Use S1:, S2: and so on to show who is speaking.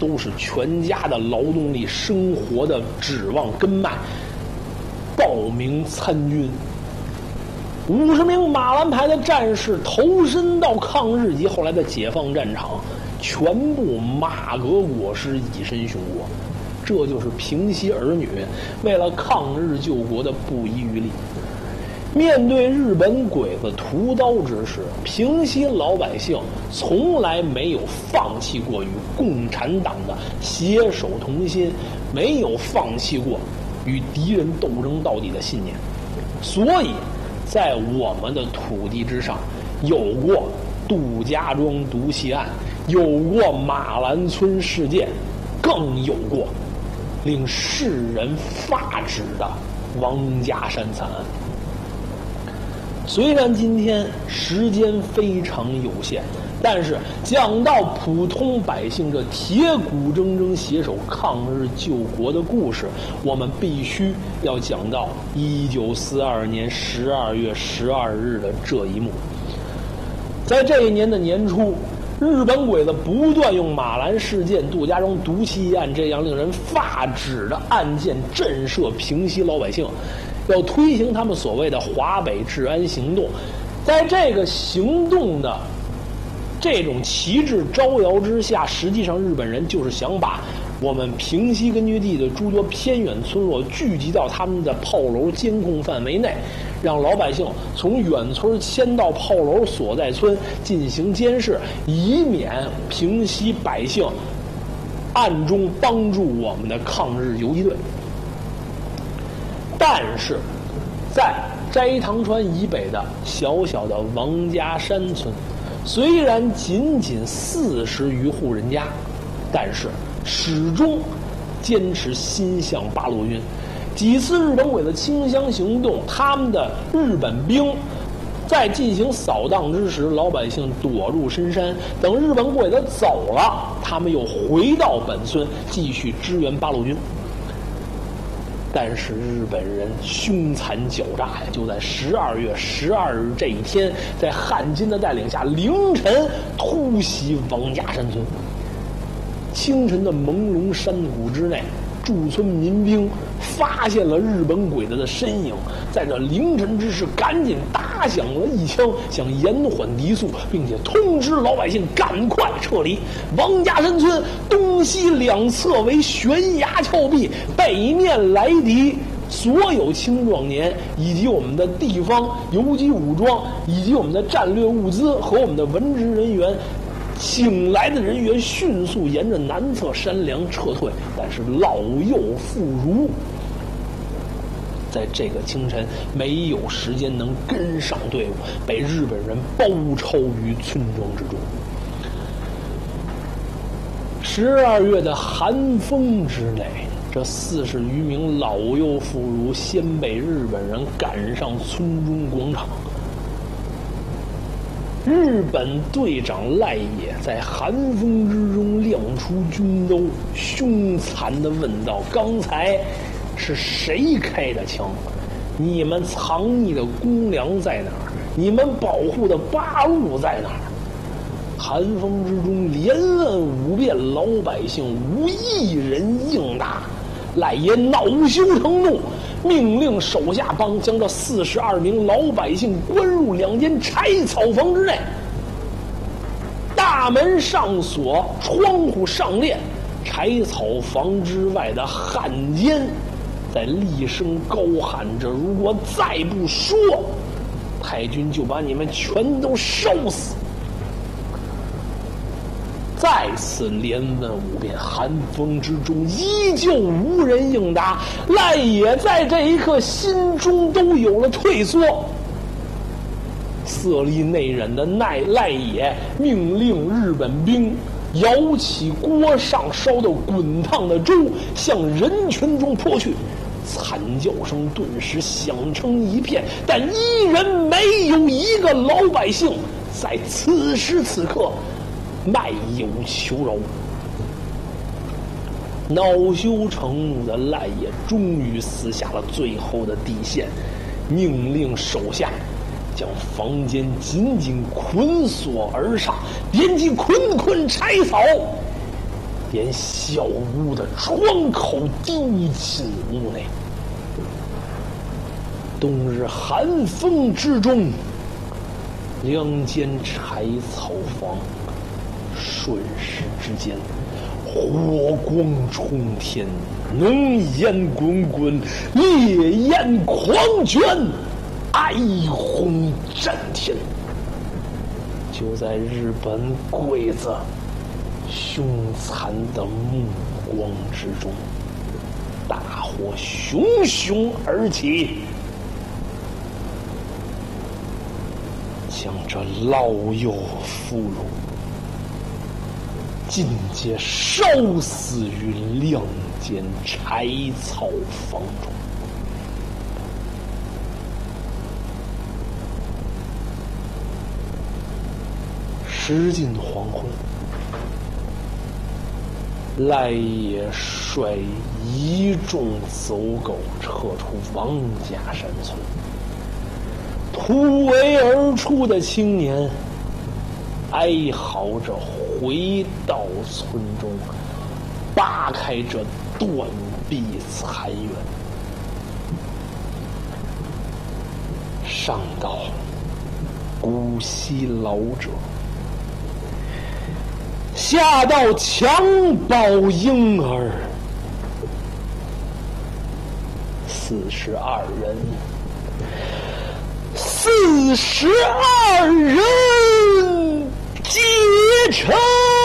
S1: 都是全家的劳动力生活的指望根脉，报名参军。50名马兰排的战士投身到抗日及后来的解放战场，全部马革裹尸，以身殉国。这就是平西儿女为了抗日救国的不遗余力。面对日本鬼子屠刀之势，平西老百姓从来没有放弃过与共产党的携手同心，没有放弃过与敌人斗争到底的信念。所以在我们的土地之上，有过杜家庄毒气案，有过马兰村事件，更有过令世人发指的王家山惨案。虽然今天时间非常有限，但是讲到普通百姓这铁骨铮铮携手抗日救国的故事，我们必须要讲到1942年12月12日的这一幕。在这一年的年初，日本鬼子不断用马兰事件、杜家庄毒气案这样令人发指的案件震慑平西老百姓，要推行他们所谓的华北治安行动。在这个行动的这种旗帜招摇之下，实际上日本人就是想把我们平西根据地的诸多偏远村落聚集到他们的炮楼监控范围内，让老百姓从远村迁到炮楼所在村进行监视，以免平西百姓暗中帮助我们的抗日游击队。但是在斋堂川以北的小小的王家山村，虽然仅仅40余户人家，但是始终坚持心向八路军。几次日本鬼子清乡行动，他们的日本兵在进行扫荡之时，老百姓躲入深山，等日本鬼子走了，他们又回到本村继续支援八路军。但是日本人凶残狡诈呀，就在12月12日这一天，在汉奸的带领下，凌晨突袭王家山村。清晨的朦胧山谷之内，驻村民兵发现了日本鬼子的身影，在这凌晨之时，赶紧打响了一枪，想延缓敌速，并且通知老百姓赶快撤离。王家山村东西两侧为悬崖峭壁，北面来敌所有青壮年以及我们的地方游击武装，以及我们的战略物资和我们的文职人员。请来的人员迅速沿着南侧山梁撤退，但是老幼妇孺在这个清晨没有时间能跟上队伍，被日本人包抄于村庄之中。12月的寒风之内，这40余名老幼妇孺先被日本人赶上村中广场。日本队长赖野在寒风之中亮出军刀，凶残地问道：“刚才是谁开的枪？你们藏匿的公粮在哪儿？你们保护的八路在哪儿？”寒风之中连问5遍，老百姓无一人应答。赖爷恼羞成怒，命令手下帮将这42名老百姓关入2间柴草房之内，大门上锁，窗户上链。柴草房之外的汉奸在厉声高喊着：“如果再不说，太君就把你们全都烧死！”再次连问5遍，寒风之中依旧无人应答。赖野在这一刻心中都有了退缩。色厉内荏的赖野命令日本兵舀起锅上烧得滚烫的粥，向人群中泼去。惨叫声顿时响成一片，但依然没有一个老百姓在此时此刻卖友求饶。恼羞成怒的赖野终于撕下了最后的底线，命令手下将房间紧紧捆锁而上，点起捆捆柴草， 连小屋的窗口丢进屋内。冬日寒风之中，两间柴草房瞬时之间火光冲天，浓烟滚滚，烈焰狂卷，哀鸿震天。就在日本鬼子凶残的目光之中，大火熊熊而起，将这老幼妇孺尽皆烧死于两间柴草房中。时近黄昏，赖野率一众走狗撤出王家山村，突围而出的青年哀嚎着回到村中，扒开这断壁残垣，上到姑息老者，下到襁褓婴儿，42人，42人皆成。